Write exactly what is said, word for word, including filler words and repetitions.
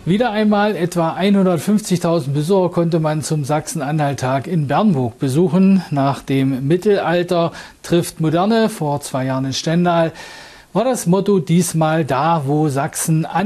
Wieder einmal etwa hundertfünfzigtausend Besucher konnte man zum Sachsen-Anhalt-Tag in Bernburg besuchen. Nach dem Mittelalter trifft Moderne vor zwei Jahren in Stendal war das Motto diesmal da, wo Sachsen